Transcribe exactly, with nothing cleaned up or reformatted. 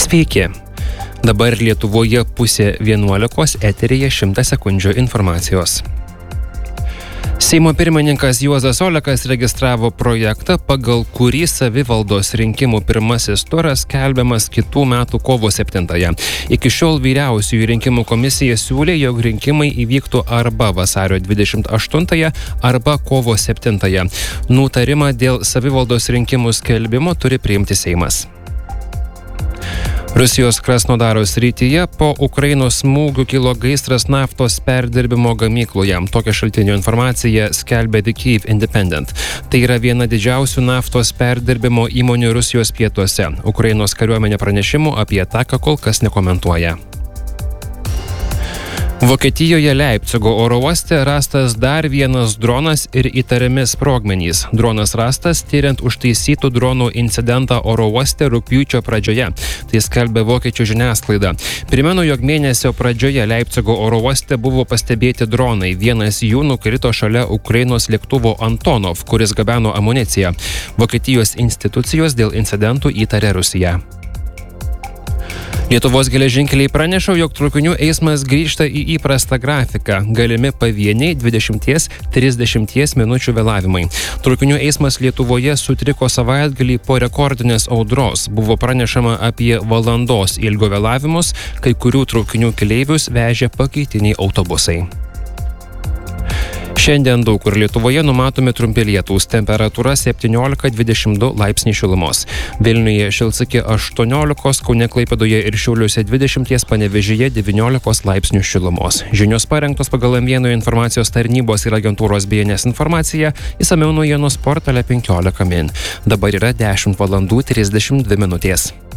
Sveiki. Dabar Lietuvoje pusė vienuolikos, eteryje šimtas sekundžių informacijos. Seimo pirmininkas Juozas Olekas registravo projektą, pagal kurį savivaldos rinkimų pirmasis turas skelbiamas kitų metų kovo septintąją. Iki šiol vyriausiųjų rinkimų komisija siūlė, jog rinkimai įvyktų arba vasario dvidešimt aštuntąją, arba kovo septintąją. Nutarimą dėl savivaldos rinkimų skelbimo turi priimti Seimas. Rusijos Krasnodaro srityje po Ukrainos smūgių kilo gaisras naftos perdirbimo gamykloje. Tokią šaltinio informaciją skelbia The Kyiv Independent. Tai yra viena didžiausių naftos perdirbimo įmonių Rusijos pietuose. Ukrainos kariuomenė pranešimų apie ataką kol kas nekomentuoja. Vokietijoje Leipcigo oro uoste rastas dar vienas dronas ir įtariami sprogmenys. Dronas rastas tyriant užtaisytų dronų incidentą oro uoste rugpjūčio pradžioje. Tai skelbia vokiečių žiniasklaida. Primenu, jog mėnesio pradžioje Leipcigo oro uoste buvo pastebėti dronai. Vienas jų nukrito šalia Ukrainos lėktuvo Antonov, kuris gabeno amuniciją. Vokietijos institucijos dėl incidentų įtarė Rusiją. Lietuvos geležinkeliai praneša, jog traukinių eismas grįžta į įprastą grafiką. Galimi pavieniai dvidešimt trisdešimt minučių vėlavimai. Traukinių eismas Lietuvoje sutriko savaitgalį po rekordinės audros. Buvo pranešama apie valandos ilgo vėlavimus, kai kurių traukinių keleivius vežė pakaitiniai autobusai. Šiandien daug kur Lietuvoje numatomi trumpi lietūs, temperatūra septyniolika dvidešimt du laipsniai šilumos. Vilniuje šils iki aštuoniolikos, Kaune, Klaipėdoje ir Šiauliuose dvidešimt, Panevėžyje devyniolikos laipsnių šilumos. Žinios parengtos pagal M vieno informacijos tarnybos ir agentūros B N S informaciją, išsamiau naujienos portale penkiolika min. Dabar yra dešimt valandų trisdešimt dvi minutės.